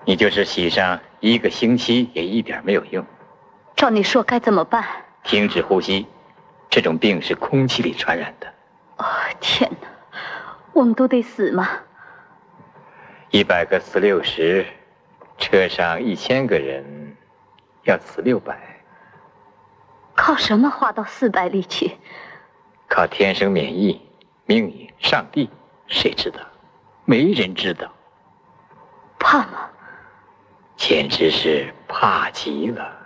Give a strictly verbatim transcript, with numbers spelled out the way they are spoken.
你就是洗上一个星期也一点没有用。 照你说该怎么办？ 停止呼吸，这种病是空气里传染的。 哦，天哪，我们都得死吗？ 一百个死六十，车上一千个人，要死六百。 靠什么花到四百里去？ 靠天生免疫、命运、上帝，谁知道？没人知道。 怕吗？ 简直是怕极了。